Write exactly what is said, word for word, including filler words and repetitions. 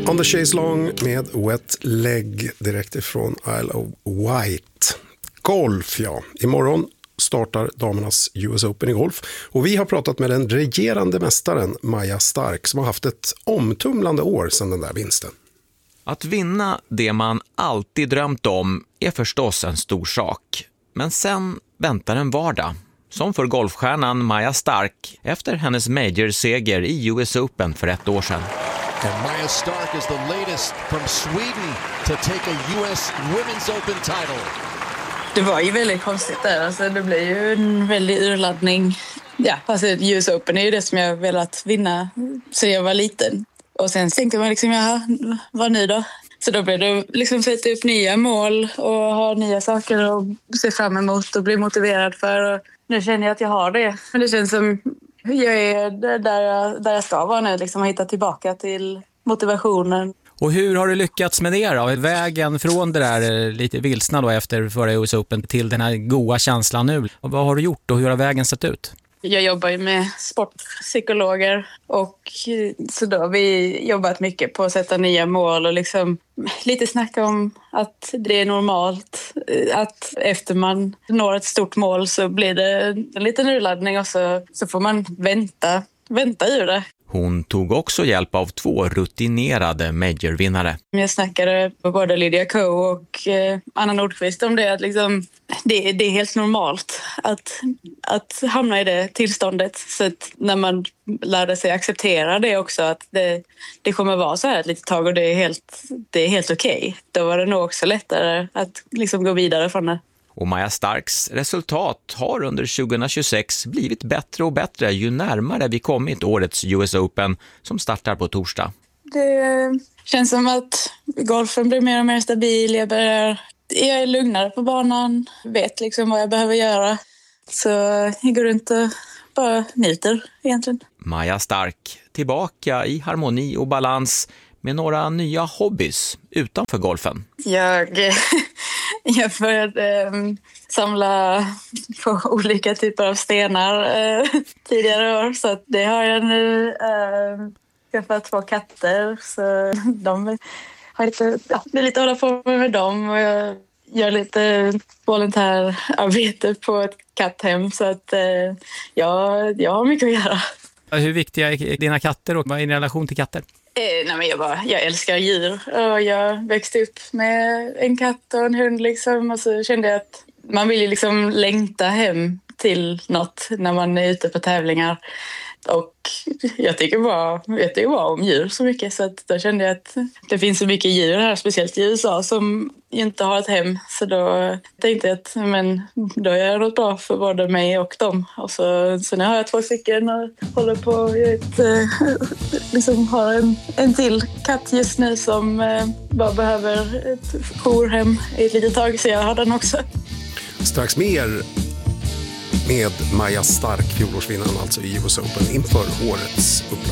On the Chase Long med Wet Leg direkt ifrån Isle of Wight. Golf, ja. Imorgon startar damernas U S Open i golf och vi har pratat med den regerande mästaren Maja Stark som har haft ett omtumlande år sedan den där vinsten. Att vinna det man alltid drömt om är förstås en stor sak. Men sen väntar en vardag. Som för golfstjärnan Maja Stark efter hennes major-seger i U S Open för ett år sedan. And Maja Stark is the latest from Sweden to take a U S Women's Open title. Det var ju väldigt konstigt där. Alltså, det blev ju en väldig urladdning. Ja, alltså U S Open är ju det som jag velat vinna så jag var liten. Och sen tänkte man liksom, jaha, vad nu då? Så då blev det liksom sätta upp nya mål och ha nya saker att se fram emot och bli motiverad för. Och nu känner jag att jag har det. Men det känns som jag är där jag, där jag ska vara nu, liksom att hitta tillbaka till motivationen. Och hur har du lyckats med det då? Vägen från det där lite vilsna då efter förra U S Open till den här goda känslan nu. Och vad har du gjort och hur har vägen sett ut? Jag jobbar ju med sportpsykologer och så då har vi jobbat mycket på att sätta nya mål och liksom lite snacka om att det är normalt att efter man når ett stort mål så blir det en liten urladdning och så, så får man vänta, vänta ur det. Hon tog också hjälp av två rutinerade majorvinnare. Jag snackade med både Lydia Ko och eh, Anna Nordqvist om det. Att liksom, det, det är helt normalt att, att hamna i det tillståndet. Så att när man lärde sig acceptera det också, att det, det kommer vara så här ett litet tag och det är helt, det är helt okej. Då var det nog också lättare att liksom gå vidare från det. Och Maja Starks resultat har under tjugohundratjugosex blivit bättre och bättre ju närmare vi kommit årets U S Open som startar på torsdag. Det känns som att golfen blir mer och mer stabil. Jag, börjar, jag är lugnare på banan, vet liksom vad jag behöver göra. Så jag går runt och bara njuter egentligen. Maja Stark tillbaka i harmoni och balans med några nya hobbys utanför golfen. Jag, jag började um, samla på olika typer av stenar uh, tidigare år. Så att det har jag nu. Uh, jag har två katter. Så de har lite, ja, det är lite att hålla på med, med dem. Och jag gör lite volontärarbete på ett katthem. Så att uh, jag, jag har mycket att göra. Hur viktiga är dina katter och vad är din relation till katter? Eh, nej, men jag, bara, jag älskar djur och jag växte upp med en katt och en hund liksom, och så kände jag att man vill ju liksom längta hem till något när man är ute på tävlingar. Och jag tycker bara, jag tycker bara om djur så mycket så att då kände jag att det finns så mycket djur här, speciellt i U S A, som inte har ett hem. Så då tänkte jag att men, då gör jag något bra för både mig och dem. Och så, så nu har jag två stycken och håller på att liksom har en, en till katt just nu som eh, bara behöver ett jourhem i ett litet tag, så jag har den också. Strax mer med Maja Stark, fjolårsvinnaren alltså i U S Open inför årets upplag.